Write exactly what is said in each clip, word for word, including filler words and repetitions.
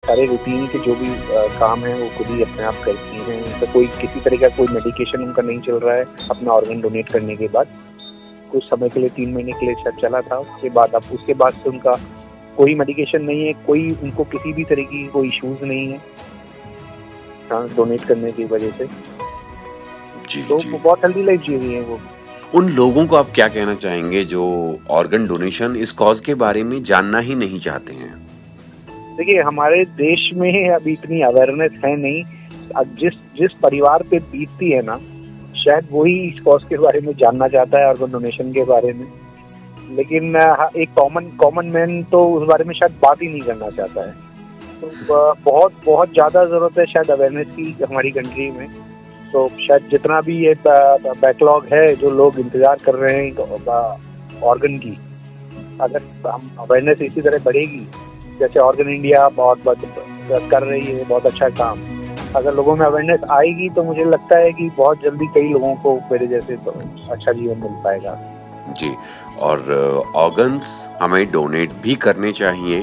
सारे रूटीन के जो भी आ, काम है वो खुद ही अपने आप करती हैं। तो कोई किसी तरह का कोई मेडिकेशन उनका नहीं चल रहा है अपना ऑर्गन डोनेट करने के बाद। कुछ समय के लिए तीन महीने के लिए शायद चला था, उसके बाद अब उसके बाद से उनका कोई मेडिकेशन नहीं है, कोई उनको किसी भी तरह की कोई इश्यूज नहीं है डोनेट करने की वजह से। जी, तो जी। बहुत हेल्दी लाइफ जी रही है वो। उन लोगों को आप क्या कहना चाहेंगे जो ऑर्गन डोनेशन इस कॉज के बारे में जानना ही नहीं चाहते हैं? देखिए, हमारे देश में अभी इतनी अवेयरनेस है नहीं। अब जिस जिस परिवार पे बीतती है ना, शायद वही इस कॉज के बारे में जानना चाहता है, ऑर्गन डोनेशन के बारे में। लेकिन एक कॉमन कॉमन मैन तो उस बारे में शायद बात ही नहीं करना चाहता है। तो बहुत बहुत ज़्यादा ज़रूरत है शायद अवेयरनेस की हमारी कंट्री में। तो शायद जितना भी ये बैकलॉग है, जो लोग इंतज़ार कर रहे हैं ऑर्गन की, अगर हम अवेयरनेस इसी तरह बढ़ेगी जैसे ऑर्गन इंडिया बहुत कर रही है, बहुत अच्छा काम, अगर लोगों में अवेयरनेस आएगी तो मुझे लगता है कि बहुत जल्दी कई लोगों को मेरे जैसे अच्छा जीवन मिल पाएगा। जी, और ऑर्गन्स हमें डोनेट भी करने चाहिए।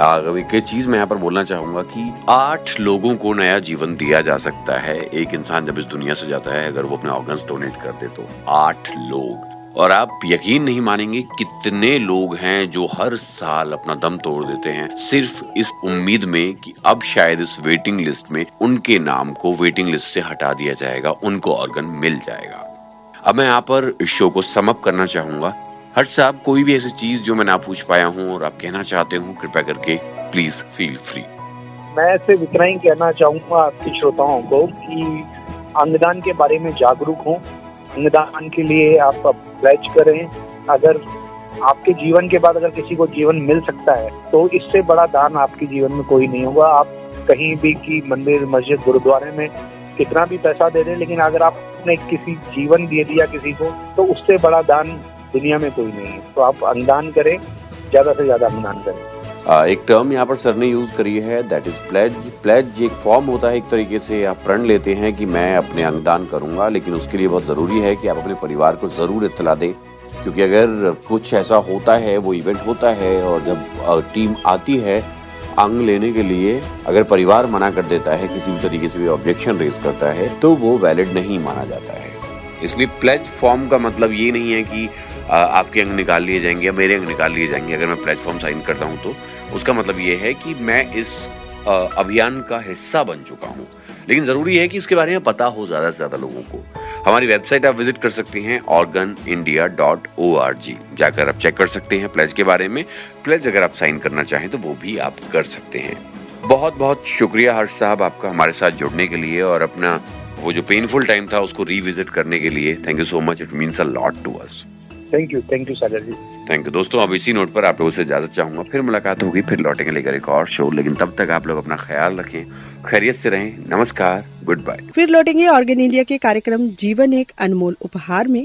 एक चीज मैं यहाँ पर बोलना चाहूंगा कि आठ लोगों को नया जीवन दिया जा सकता है। एक इंसान जब इस दुनिया से जाता है, अगर वो अपने ऑर्गन्स डोनेट कर दे तो आठ लोग। और आप यकीन नहीं मानेंगे कितने लोग हैं जो हर साल अपना दम तोड़ देते हैं सिर्फ इस उम्मीद में कि अब शायद इस वेटिंग लिस्ट में उनके नाम को वेटिंग लिस्ट से हटा दिया जाएगा, उनको ऑर्गन मिल जाएगा। अब मैं यहाँ पर इस शो को सम अप करना चाहूंगा। हर्ष साहब, कोई भी ऐसी चीज जो मैं ना पूछ पाया हूँ और आप कहना चाहते हो, कृपया करके प्लीज फील फ्री। मैं सिर्फ इतना ही कहना चाहूंगा आपके श्रोताओं को कि अंगदान के बारे में जागरूक हों, अंगदान के लिए आप प्लेज करें। अगर आपके जीवन के बाद अगर किसी को जीवन मिल सकता है तो इससे बड़ा दान आपके जीवन में कोई नहीं होगा। आप कहीं भी की मंदिर, मस्जिद, गुरुद्वारे में कितना भी पैसा दे दें, लेकिन अगर आपने किसी जीवन दे दिया किसी को तो उससे बड़ा दान दुनिया में कोई नहीं है। तो आप अंगदान करें, ज्यादा से ज्यादा अंगदान करें। आ, एक टर्म यहाँ पर सर ने यूज करी है, दैट इज प्लेज। प्लेज एक फॉर्म होता है, एक तरीके से आप प्रण लेते हैं कि मैं अपने अंगदान करूंगा, लेकिन उसके लिए बहुत जरूरी है कि आप अपने परिवार को जरूर इत्तला दें, क्योंकि अगर कुछ ऐसा होता है, वो इवेंट होता है और जब टीम आती है अंग लेने के लिए, अगर परिवार मना कर देता है, किसी भी तरीके से ऑब्जेक्शन रेज करता है, तो वो वैलिड नहीं माना जाता है। इसलिए प्लेज फॉर्म का मतलब ये नहीं है कि आ, आपके अंग निकाल लिए जाएंगे या मेरे अंग निकाल लिए जाएंगे। अगर मैं प्लेज फॉर्म साइन करता हूँ तो उसका मतलब ये है कि मैं इस आ, अभियान का हिस्सा बन चुका हूँ। लेकिन जरूरी है कि इसके बारे में पता हो ज्यादा से ज्यादा लोगों को। हमारी वेबसाइट आप विजिट कर सकती हैं organ India dot O R G, जाकर आप चेक कर सकते हैं प्लेज के बारे में। प्लेज अगर आप साइन करना चाहें तो वो भी आप कर सकते हैं। बहुत बहुत शुक्रिया हर्ष साहब आपका हमारे साथ जुड़ने के लिए और अपना वो जो पेनफुल टाइम था उसको रिविजिट करने के लिए। Thank you so much, it means a lot to us. Thank you, thank you Sagar ji. Thank you दोस्तों। अब इसी नोट पर आप लोगों से इजाजत चाहूंगा, फिर मुलाकात होगी, फिर लौटेंगे लेकर एक और शो। लेकिन तब तक आप लोग अपना ख्याल रखें, खैरियत से रहें। नमस्कार, गुड बाय। फिर लौटेंगे ऑर्गन इंडिया के कार्यक्रम जीवन एक अनमोल उपहार में।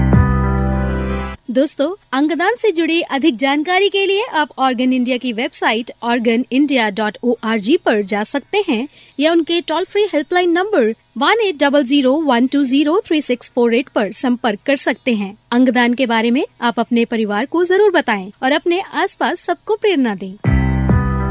दोस्तों, अंगदान से जुड़ी अधिक जानकारी के लिए आप ऑर्गन इंडिया की website organ India dot O R G पर जा सकते हैं या उनके toll free helpline number one eight double zero one two zero three six four eight पर संपर्क कर सकते हैं। अंगदान के बारे में आप अपने परिवार को जरूर बताएं और अपने आसपास सबको प्रेरणा दें।